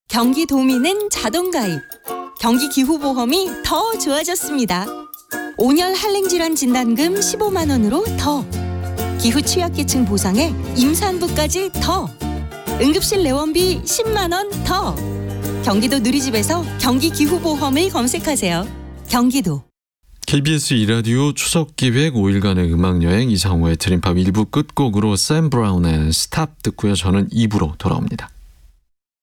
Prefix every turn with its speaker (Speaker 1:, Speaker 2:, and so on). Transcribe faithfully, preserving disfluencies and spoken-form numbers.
Speaker 1: 경기도민은 자동가입. 경기기후보험이 더 좋아졌습니다. 온열 한랭질환 진단금 십오만 원으로 더. 기후 취약계층 보상에 임산부까지 더. 응급실 내원비 십만 원 더. 경기도 누리집에서 경기기후보험을 검색하세요. 경기도.
Speaker 2: 케이비에스 이 라디오 추석기획 오 일간의 음악여행 이상호의 드림팝 일 부 끝곡으로 샘 브라운의 스탑 듣고요. 저는 이 부로 돌아옵니다.